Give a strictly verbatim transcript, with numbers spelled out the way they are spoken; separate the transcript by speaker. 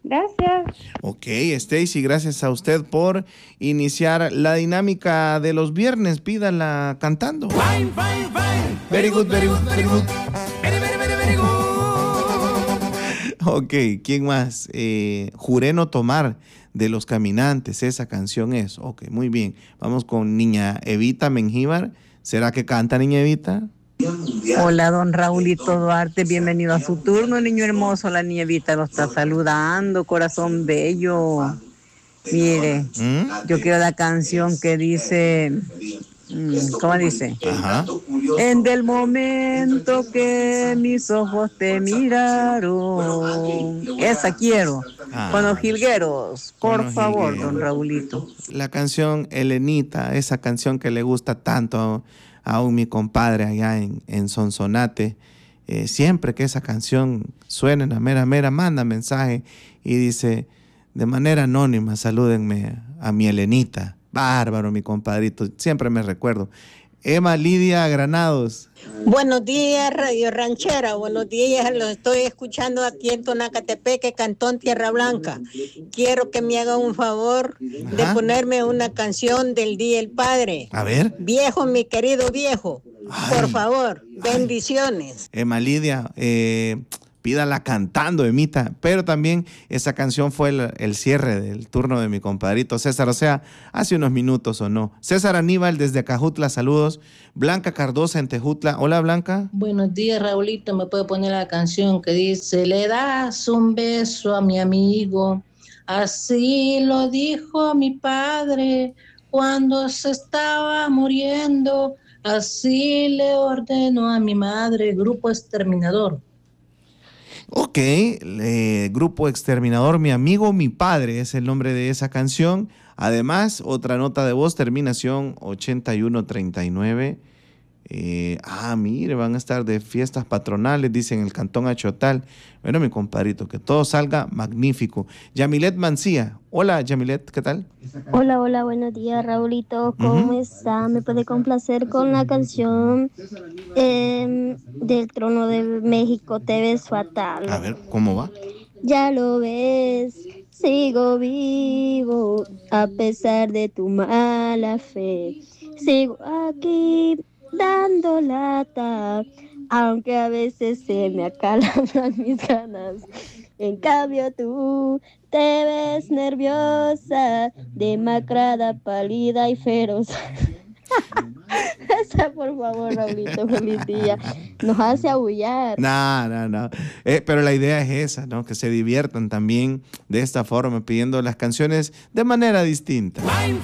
Speaker 1: Gracias.
Speaker 2: Ok, Stacy, gracias a usted por iniciar la dinámica de los viernes. Pídala cantando.
Speaker 3: Fine, fine, fine.
Speaker 2: Very good, very good, very good.
Speaker 3: Very, very, very, very good.
Speaker 2: Ok, ¿quién más? Eh, Juré no tomar, de Los Caminantes. Esa canción es. Ok, muy bien. Vamos con Niña Evita Mengíbar. ¿Será que canta Niña Evita?
Speaker 4: Hola, don Raulito Duarte, bienvenido a su turno, niño hermoso. La niña Evita lo está saludando, corazón bello. Mire,
Speaker 2: ¿Mm?
Speaker 4: yo quiero la canción que dice, ¿cómo dice?
Speaker 2: Ajá.
Speaker 4: En del momento que mis ojos te miraron. Esa quiero.
Speaker 2: Ah.
Speaker 4: Con los jilgueros, por
Speaker 2: Con los
Speaker 4: favor,
Speaker 2: jilgueros.
Speaker 4: don Raulito.
Speaker 2: La canción Elenita, esa canción que le gusta tanto a, a un mi compadre allá en, en Sonsonate. Eh, siempre que esa canción suene en la mera mera, manda mensaje y dice, de manera anónima, salúdenme a mi Elenita. Bárbaro, mi compadrito, siempre me recuerdo. Emma Lidia Granados.
Speaker 5: Buenos días, Radio Ranchera. Buenos días, los estoy escuchando aquí en Tonacatepeque, Cantón Tierra Blanca. Quiero que me hagan un favor de
Speaker 2: Ajá.
Speaker 5: ponerme una canción del Día del Padre.
Speaker 2: A ver.
Speaker 5: Viejo, mi querido viejo,
Speaker 2: Ay.
Speaker 5: por favor, bendiciones.
Speaker 2: Emma Lidia, eh, pídala cantando, Emita. Pero también esa canción fue el, el cierre del turno de mi compadrito César, o sea, hace unos minutos o no. César Aníbal desde Acajutla, saludos. Blanca Cardosa en Tejutla. Hola, Blanca.
Speaker 6: Buenos días, Raulito. Me puede poner la canción que dice: le das un beso a mi amigo, así lo dijo mi padre cuando se estaba muriendo, así le ordenó a mi madre. Grupo Exterminador.
Speaker 2: Ok, eh, Grupo Exterminador, mi amigo, mi padre es el nombre de esa canción. Además, otra nota de voz, terminación ochenta y uno treinta y nueve. Eh, ah, mire, van a estar de fiestas patronales, dicen el Cantón Achotal. Bueno, mi compadrito, que todo salga magnífico. Yamilet Mancía. Hola, Yamilet, ¿qué tal?
Speaker 7: Hola, hola, buenos días, Raulito. ¿Cómo
Speaker 2: Ujú.
Speaker 7: está? ¿Me puede complacer con la canción eh, del Trono de México? Te ves fatal.
Speaker 2: A ver, ¿cómo va?
Speaker 7: Ya lo ves, sigo vivo a pesar de tu mala fe. Sigo aquí dando lata, aunque a veces se me acalambran mis ganas. En cambio tú te ves nerviosa, demacrada, pálida y feroz. Esa, por favor, Raulito, feliz día. Nos hace aullar.
Speaker 2: No, no, no. Eh, pero la idea es esa, ¿no? Que se diviertan también de esta forma, pidiendo las canciones de manera distinta.
Speaker 3: Fine,